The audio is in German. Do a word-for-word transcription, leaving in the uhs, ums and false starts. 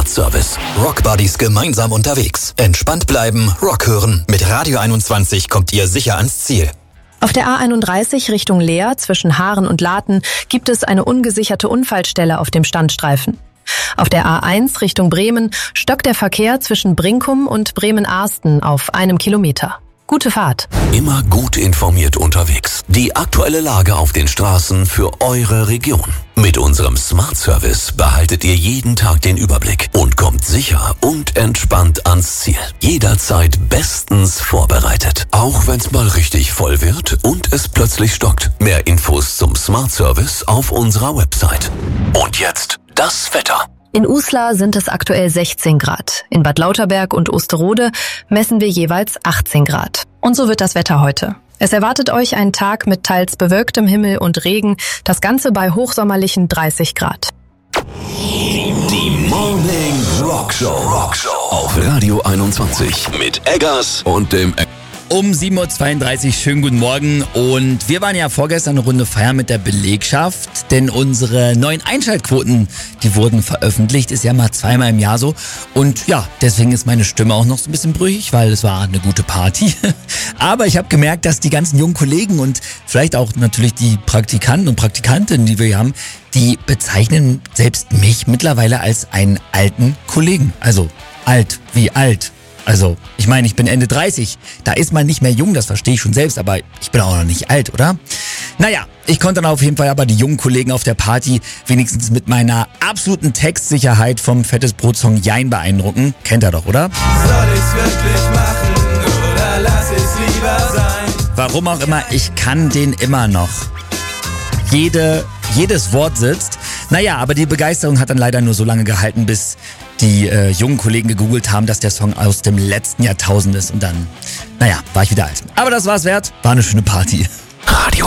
Smart Service. Rock Buddies gemeinsam unterwegs. Entspannt bleiben, Rock hören. Mit Radio einundzwanzig kommt ihr sicher ans Ziel. Auf der A einunddreißig Richtung Leer zwischen Haaren und Laten gibt es eine ungesicherte Unfallstelle auf dem Standstreifen. Auf der A eins Richtung Bremen stockt der Verkehr zwischen Brinkum und Bremen-Arsten auf einem Kilometer. Gute Fahrt. Immer gut informiert unterwegs. Die aktuelle Lage auf den Straßen für eure Region. Mit unserem Smart Service behaltet ihr jeden Tag den Überblick und kommt sicher und entspannt ans Ziel. Jederzeit bestens vorbereitet. Auch wenn es mal richtig voll wird und es plötzlich stockt. Mehr Infos zum Smart Service auf unserer Website. Und jetzt das Wetter. In Uslar sind es aktuell sechzehn Grad. In Bad Lauterberg und Osterode messen wir jeweils achtzehn Grad. Und so wird das Wetter heute. Es erwartet euch ein Tag mit teils bewölktem Himmel und Regen, das Ganze bei hochsommerlichen dreißig Grad. Die Morning Rock Show, Rock Show auf Radio einundzwanzig mit Eggers und dem e- Um sieben Uhr zweiunddreißig, schönen guten Morgen. Und wir waren ja vorgestern eine Runde feiern mit der Belegschaft, denn unsere neuen Einschaltquoten, die wurden veröffentlicht, ist ja mal zweimal im Jahr so. Und ja, deswegen ist meine Stimme auch noch so ein bisschen brüchig, weil es war eine gute Party. Aber ich habe gemerkt, dass die ganzen jungen Kollegen und vielleicht auch natürlich die Praktikanten und Praktikantinnen, die wir hier haben, die bezeichnen selbst mich mittlerweile als einen alten Kollegen. Also alt wie alt. Also, ich meine, ich bin Ende dreißig, da ist man nicht mehr jung, das verstehe ich schon selbst, aber ich bin auch noch nicht alt, oder? Naja, ich konnte dann auf jeden Fall aber die jungen Kollegen auf der Party wenigstens mit meiner absoluten Textsicherheit vom Fettes Brot-Song Jein beeindrucken. Kennt ihr doch, oder? Soll ich's wirklich machen oder lass ich's lieber sein? Warum auch immer, ich kann den immer noch. Jede, jedes Wort sitzt. Naja, aber die Begeisterung hat dann leider nur so lange gehalten, bis die äh, jungen Kollegen gegoogelt haben, dass der Song aus dem letzten Jahrtausend ist. Und dann, naja, war ich wieder alt. Aber das war's wert. War eine schöne Party. Radio